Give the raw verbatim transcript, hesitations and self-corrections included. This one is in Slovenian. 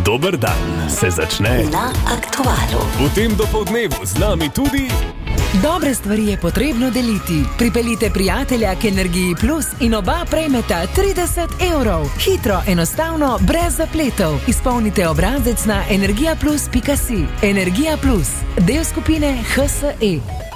Dober dan se začne na Aktualu. V tem dopoldnevu z nami tudi... Dobre stvari je potrebno deliti. Pripeljite prijatelja k Energiji Plus in oba prejmeta trideset evrov. Hitro, enostavno, brez zapletov. Izpolnite obrazec na energija plus pika si. Energija Plus, del skupine H S E.